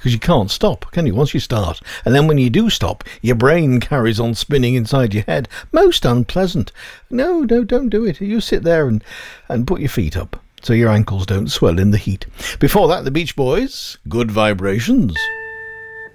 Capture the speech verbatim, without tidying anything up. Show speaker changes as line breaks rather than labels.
because you can't stop, can you, once you start? And then when you do stop, your brain carries on spinning inside your head. Most unpleasant. No, no, don't do it. You sit there and, and put your feet up so your ankles don't swell in the heat. Before that, the Beach Boys, Good Vibrations.